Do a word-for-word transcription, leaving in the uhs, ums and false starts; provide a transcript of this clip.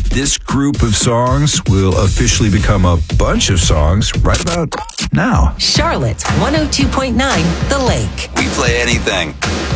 this group of songs will officially become a bunch of songs right about now. Charlotte's one oh two point nine The Lake. We play anything.